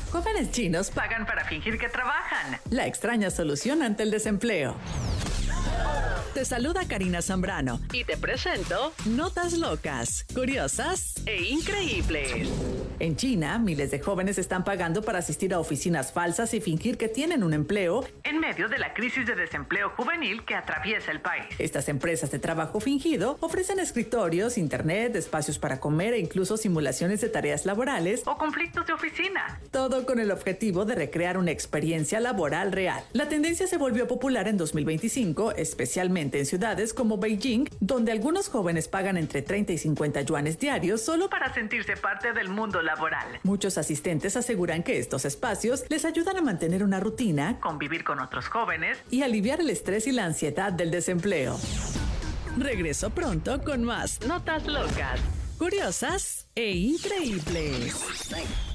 Jóvenes chinos pagan para fingir que trabajan. La extraña solución ante el desempleo. Te saluda Karina Zambrano y te presento Notas Locas, Curiosas e Increíbles. En China, miles de jóvenes están pagando para asistir a oficinas falsas y fingir que tienen un empleo en medio de la crisis de desempleo juvenil que atraviesa el país. Estas empresas de trabajo fingido ofrecen escritorios, internet, espacios para comer e incluso simulaciones de tareas laborales o conflictos de oficina. Todo con el objetivo de recrear una experiencia laboral real. La tendencia se volvió popular en 2025, especialmente en ciudades como Beijing, donde algunos jóvenes pagan entre 30 y 50 yuanes diarios solo para sentirse parte del mundo laboral. Muchos asistentes aseguran que estos espacios les ayudan a mantener una rutina, convivir con otros jóvenes y aliviar el estrés y la ansiedad del desempleo. Regreso pronto con más Notas Locas, Curiosas e Increíbles.